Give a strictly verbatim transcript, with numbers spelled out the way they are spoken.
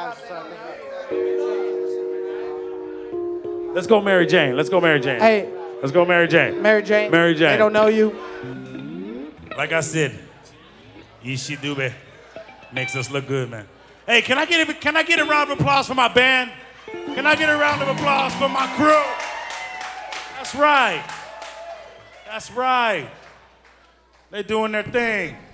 Let's go Mary Jane. Let's go Mary Jane. Hey. Let's go Mary Jane. Mary Jane. Mary Jane. They don't know you. Like I said, Ishi Dube makes us look good, man. Hey, can I get a, can I get a round of applause for my band? Can I get a round of applause for my crew? That's right. That's right. They're doing their thing.